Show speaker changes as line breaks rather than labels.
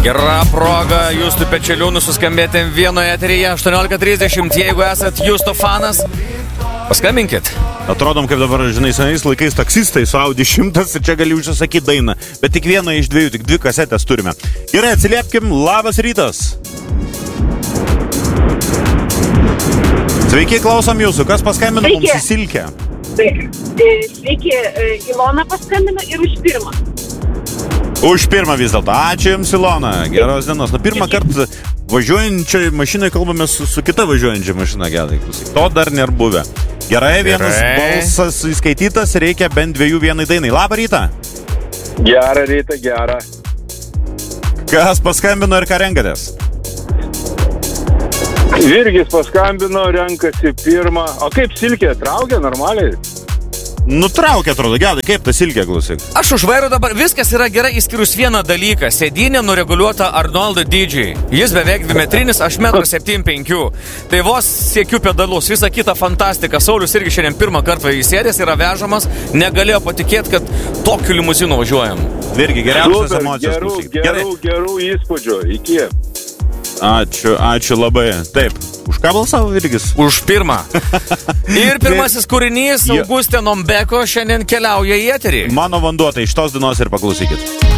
Gera proga Justui Pečeliūnui suskambėti vienoje eteryje 18:30. Jeigu esat Justo fanas, paskambinkit.
Atrodom, kaip dabar, žinai, senais laikais taksistai su Audi 100 ir čia gali užsisakyti dainą. Bet tik vieną iš dviejų, tik 2 kasetės turime. Gerai, atsiliepkim, labas rytas. Sveiki, klausom jūsų. Kas paskambino mums į Silkę?
Sveiki, Ilona paskambino ir už pirmą.
Už pirmą vis dėlto. Ačiū Jums, Ilona. Geros dienos. Na, pirmą kartą važiuojančiai mašinai kalbame su kita važiuojančia mašina. Gerai, to dar nėra buvę. Gerai, vienas balsas įskaitytas, reikia bent 2 vienai dainai. Labą rytą.
Gerą rytą, gerą.
Kas paskambino ir ką renkatės?
Virgis paskambino, renkasi pirmą. O kaip Silkė, traukia normaliai?
Nutraukia, atrodo, gedai, kaip ta Silkė, klausyk.
Aš už vairo dabar, viskas yra gerai, išskyrus vieną dalyką. Sėdynė nureguliuota Arnoldo dydžiai. Jis beveik 2 metrinis, aš 1,75 m. Tai vos siekiu pedalus, visa kita fantastika. Saulius irgi šiandien pirmą kartą įsėdęs yra vežamas, negalėjo patikėti, kad tokiu limuzinu važiuojam.
Virgi, geriausias emocijos, klausyk.
Gerų įspūdžių, iki.
Ačiū labai. Taip, už ką balsavo Virgis?
Už pirmą. Ir pirmasis kūrinys Augustė Nombeko šiandien keliauja į eterį.
Mano vanduo, tai iš tos dainos ir paklausykit.